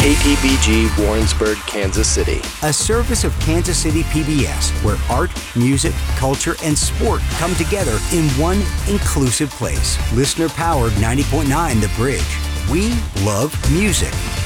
KTBG Warrensburg, Kansas City. A service of Kansas City PBS, where art, music, culture, and sport come together in one inclusive place. Listener-powered 90.9 The Bridge. We love music.